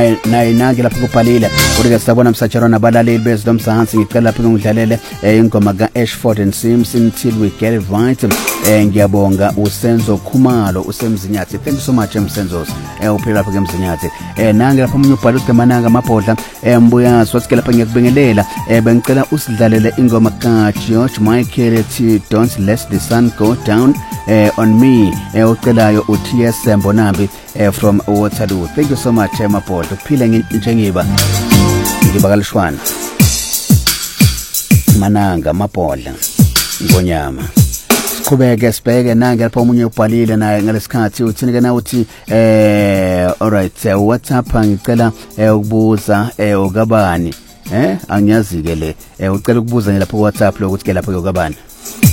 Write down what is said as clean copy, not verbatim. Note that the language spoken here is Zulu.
naye nange lapho kubhalile ukuthi sabona msajaro nabalaleli bezwe msansi ngicela lapho ngidlalele ingoma kaAshford and Sims Until We Get It Right. Ngiyabonga uSenzo Khumalo usemzinyathi. Thank you so much Msenzos. Uphila lapho keMzinyathi. Nange lapho umunye ubhala ukuthi mananga amabhodla mbuya swasike lapho ngiyakubingelela. Bengicela usidlalele ingoma kaGeorge Michael ethi Don't Let the Sun Go Down on Me. Ucelayo uTS Mbonambi from Waterloo. Thank you so much mabhodla. Uphile njengiba ngibakalishwana mananga mabhodla ngonyama. Siqhubeke sibheke nange lapho umunye ubhalile naye ngalesikhathi uthini ke na uthi alright WhatsApp ngicela ukubuza ukabani angiyazi ke le ucela ukubuza lapho WhatsApp lokuthi ke lapho ukabani.